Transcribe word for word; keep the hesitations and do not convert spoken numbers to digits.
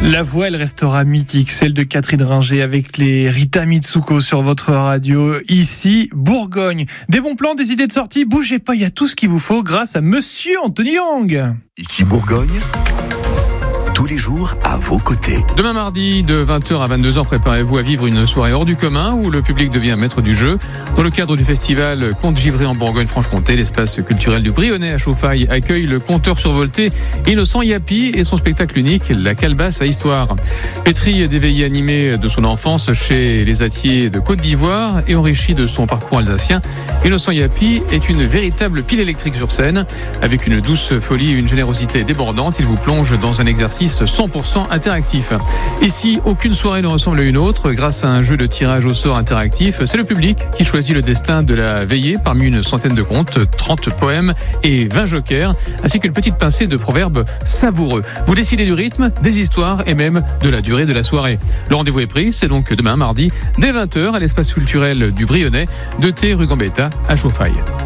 La voix, elle restera mythique, celle de Catherine Ringer avec les Rita Mitsuko sur votre radio. Ici, Bourgogne. Des bons plans, des idées de sortie, bougez pas, il y a tout ce qu'il vous faut grâce à Monsieur Anthony Lang. Ici Bourgogne, tous les jours à vos côtés. Demain mardi, de vingt heures à vingt-deux heures, préparez-vous à vivre une soirée hors du commun où le public devient maître du jeu. Dans le cadre du festival Conte Givré en Bourgogne-Franche-Comté, l'espace culturel du Brionnais à Chauffaille accueille le conteur survolté Innocent Yapi et son spectacle unique, La Calebasse à Histoire. Pétri d'éveillés animés de son enfance chez les Attiers de Côte d'Ivoire et enrichi de son parcours alsacien, Innocent Yapi est une véritable pile électrique sur scène. Avec une douce folie et une générosité débordante, il vous plonge dans un exercice cent pour cent interactif. Ici, aucune soirée ne ressemble à une autre. Grâce à un jeu de tirage au sort interactif, c'est le public qui choisit le destin de la veillée parmi une centaine de contes, trente poèmes et vingt jokers, ainsi qu'une petite pincée de proverbes savoureux. Vous décidez du rythme, des histoires et même de la durée de la soirée. Le rendez-vous est pris, c'est donc demain mardi, dès vingt heures, à l'espace culturel du Brionnais, deux T rue Gambetta à Chauffaille.